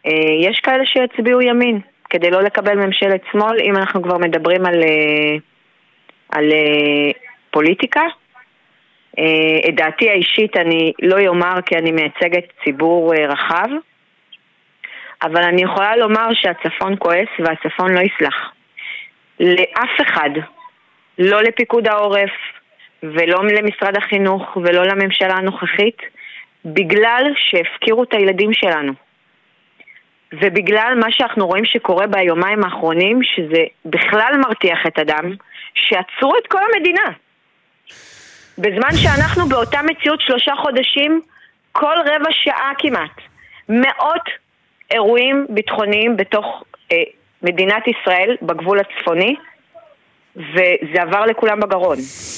יש כאלה שיצביעו ימין, כדי לא לקבל ממשלת שמאל, אם אנחנו כבר מדברים על פוליטיקה. את דעתי האישית אני לא יאמר כי אני מייצגת ציבור רחב, אבל אני יכולה לומר שהצפון כועס והצפון לא יסלח. לאף אחד, לא לפיקוד העורף ולא למשרד החינוך ולא לממשלה הנוכחית, בגלל שהפקירו את הילדים שלנו. ובגלל מה שאנחנו רואים שקורה ביומיים האחרונים, שזה בכלל מרתיח את הדם, שעצרו את כל המדינה. בזמן שאנחנו באותה מציאות 3 חודשים, כל רבע שעה כמעט, מאות אירועים ביטחוניים בתוך מדינת ישראל, בגבול הצפוני, וזה עבר לכולם בגרון.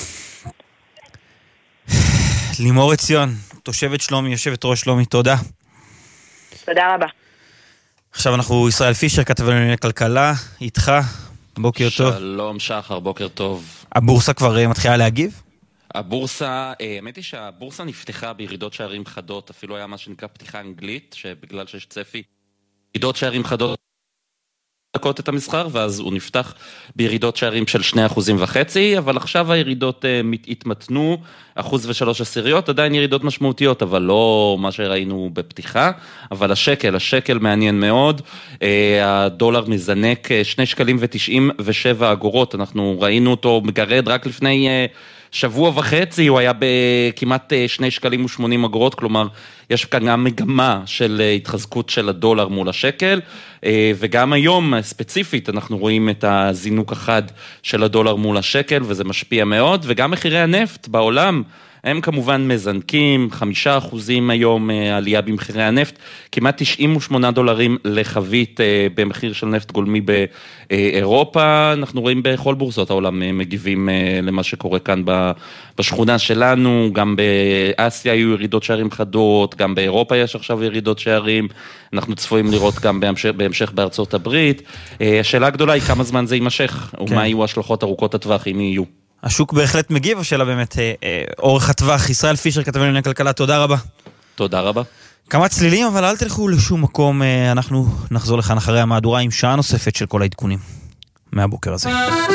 לימור עציון, תושבת שלומי, יושבת ראש שלומי, תודה. תודה רבה. עכשיו אנחנו ישראל פישר, כתב לענייני כלכלה, איתך, בוקר טוב. שלום שחר, בוקר טוב. הבורסה כבר מתחילה להגיב? הבורסה, האמת היא שהבורסה נפתחה בירידות שערים חדות, אפילו היה מה שנקרא פתיחה אנגלית, שבגלל שיש צפי, ירידות שערים חדות דקות את המסחר, ואז הוא נפתח בירידות שערים של 2.5%, אבל עכשיו הירידות התמתנו, 1.3%, עדיין ירידות משמעותיות, אבל לא מה שראינו בפתיחה, אבל השקל מעניין מאוד, הדולר מזנק 2.97 שקלים, אנחנו ראינו אותו מגרד רק לפני שבוע וחצי, הוא היה בכמעט 2.80 שקלים, כלומר, יש כאן גם מגמה של התחזקות של הדולר מול השקל, וגם היום ספציפית אנחנו רואים את הזינוק החד של הדולר מול השקל, וזה משפיע מאוד, וגם מחירי הנפט בעולם, הם כמובן מזנקים, 5% היום עלייה במחירי הנפט, כמעט $98 לחבית במחיר של נפט גולמי באירופה, אנחנו רואים בכל בורסות העולם מגיבים למה שקורה כאן בשכונה שלנו, גם באסיה היו ירידות שערים חדות, גם באירופה יש עכשיו ירידות שערים, אנחנו צפויים לראות גם בהמשך בארצות הברית, השאלה הגדולה היא כמה זמן זה יימשך, ומה יהיו השלכות ארוכות הטווח אם יהיו. השוק בהחלט מגיב, השאלה באמת אורך הטווח. ישראל פישר, כתב לענייני כלכלה, תודה רבה. תודה רבה. כמה צלילים, אבל אל תלכו לשום מקום, אנחנו נחזור לכאן אחרי המהדורה עם שעה נוספת של כל העדכונים מהבוקר הזה.